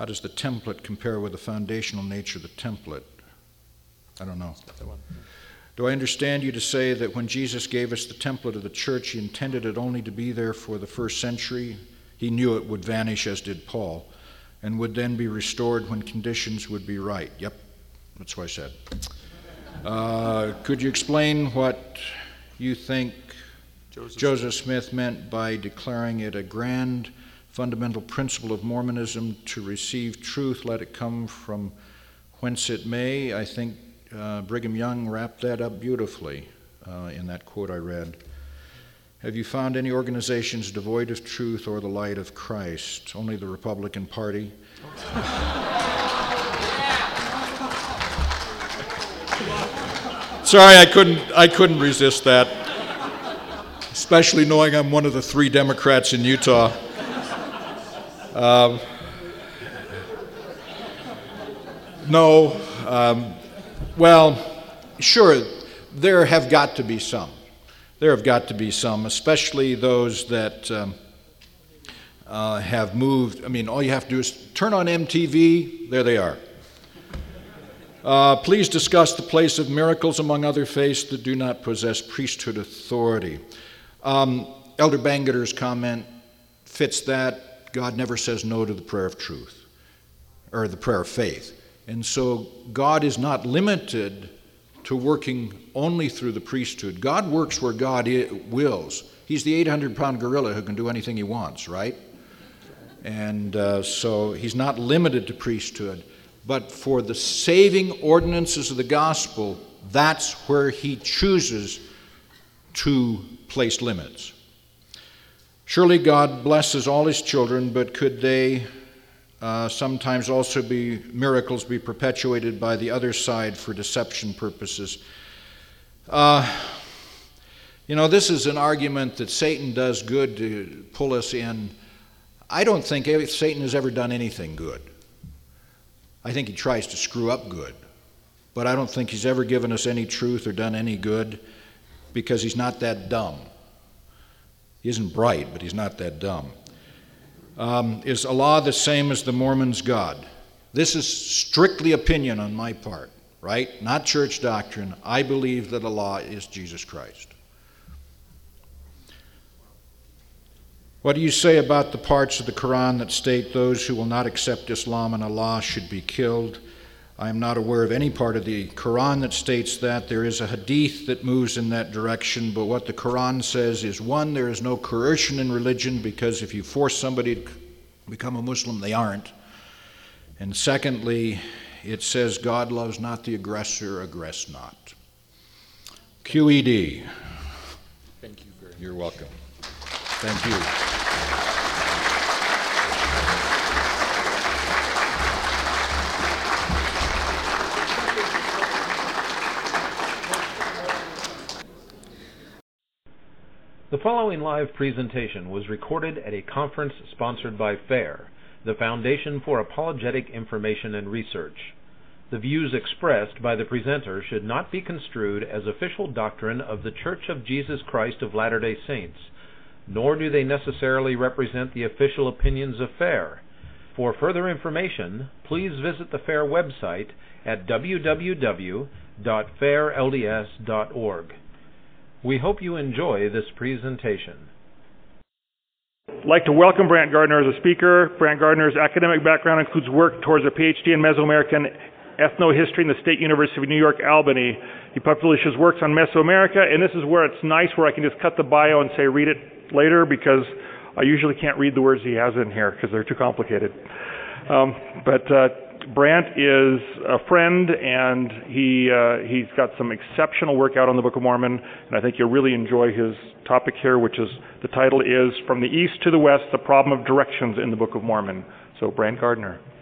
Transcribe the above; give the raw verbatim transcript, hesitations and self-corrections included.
How does the template compare with the foundational nature of the template? I don't know. Do I understand you to say that when Jesus gave us the template of the church, he intended it only to be there for the first century? He knew it would vanish, as did Paul, and would then be restored when conditions would be right. Yep, that's what I said. Uh, could you explain what you think Joseph, Joseph Smith meant by declaring it a grand fundamental principle of Mormonism to receive truth, let it come from whence it may? I think uh, Brigham Young wrapped that up beautifully uh, in that quote I read. Have you found any organizations devoid of truth or the light of Christ? Only the Republican Party? Sorry, I couldn't I couldn't resist that, especially knowing I'm one of the three Democrats in Utah. Um, no, um, well, sure, there have got to be some. There have got to be some, especially those that um, uh, have moved. I mean, all you have to do is turn on M T V, there they are. Uh, please discuss the place of miracles among other faiths that do not possess priesthood authority. Um, Elder Bangerter's comment fits that. God never says no to the prayer of truth, or the prayer of faith. And so God is not limited to working only through the priesthood. God works where God wills. He's the eight hundred pound gorilla who can do anything he wants, right? And uh, so he's not limited to priesthood. But for the saving ordinances of the gospel, that's where he chooses to place limits. Surely God blesses all his children, but could they uh, sometimes also be miracles be perpetuated by the other side for deception purposes? Uh, you know, this is an argument that Satan does good to pull us in. I don't think Satan has ever done anything good. I think he tries to screw up good, but I don't think he's ever given us any truth or done any good because he's not that dumb. He isn't bright, but he's not that dumb. Um, is Allah the same as the Mormons' God? This is strictly opinion on my part, right? Not church doctrine. I believe that Allah is Jesus Christ. What do you say about the parts of the Quran that state those who will not accept Islam and Allah should be killed? I am not aware of any part of the Quran that states that. There is a hadith that moves in that direction, but what the Quran says is, one, there is no coercion in religion, because if you force somebody to become a Muslim, they aren't. And secondly, it says God loves not the aggressor, aggress not. Q E D. Thank you very much. You're welcome. Thank you. The following live presentation was recorded at a conference sponsored by FAIR, the Foundation for Apologetic Information and Research. The views expressed by the presenter should not be construed as official doctrine of the Church of Jesus Christ of Latter-day Saints, nor do they necessarily represent the official opinions of FAIR. For further information, please visit the FAIR website at w w w dot fair l d s dot org. We hope you enjoy this presentation. I'd like to welcome Brant Gardner as a speaker. Brant Gardner's academic background includes work towards a P H D in Mesoamerican ethnohistory in the State University of New York, Albany. He publishes works on Mesoamerica, and this is where it's nice where I can just cut the bio and say read it later, because I usually can't read the words he has in here because they're too complicated. Um, but uh, Brant is a friend, and he uh, he's got some exceptional work out on the Book of Mormon, and I think you'll really enjoy his topic here, which is, the title is From the East to the West, the Problem of Directions in the Book of Mormon. So, Brant Gardner.